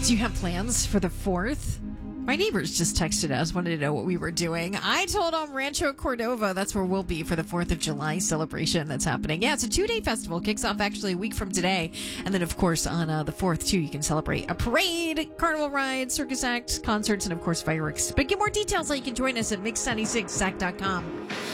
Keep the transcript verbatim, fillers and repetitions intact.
Do you have plans for the fourth? My neighbors just texted us, wanted to know what we were doing. I told them Rancho Cordova, that's where we'll be for the fourth of July celebration that's happening. Yeah, it's a two-day festival. Kicks off actually a week from today. And then, of course, on uh, the fourth, too, you can celebrate a parade, carnival ride, circus acts, concerts, and, of course, fireworks. But get more details so you can join us at mix ninety-six sac dot com.